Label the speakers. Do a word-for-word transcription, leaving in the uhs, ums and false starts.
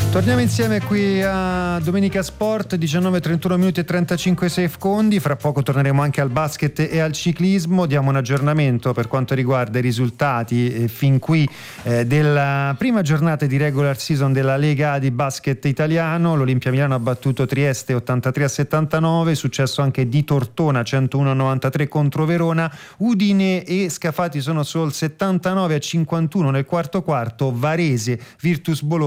Speaker 1: Torniamo insieme qui a Domenica Sport, diciannove, trentuno minuti e trentacinque secondi. Fra poco torneremo anche al basket e al ciclismo. Diamo un aggiornamento per quanto riguarda i risultati eh, fin qui eh, della prima giornata di regular season della Lega A di basket italiano. L'Olimpia Milano ha battuto Trieste ottantatré a settantanove, successo anche di Tortona centouno a novantatré contro Verona. Udine e Scafati sono sul settantanove a cinquantuno nel quarto quarto. Varese Virtus Bologna